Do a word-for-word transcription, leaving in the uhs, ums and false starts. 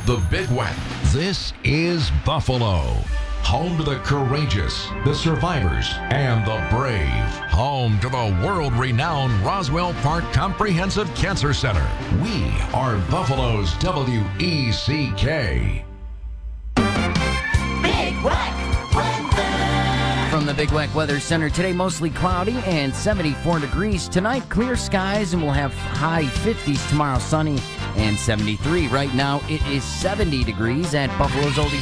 the Big Weck. This is Buffalo. Home to the courageous, the survivors, and the brave. Home to the world-renowned Roswell Park Comprehensive Cancer Center. We are Buffalo's W E C K. Big Weck weather. From the Big Weck Weather Center, today mostly cloudy and seventy-four degrees. Tonight, clear skies, and we'll have high fifties tomorrow, sunny and seventy-three. Right now, it is seventy degrees at Buffalo's Oldies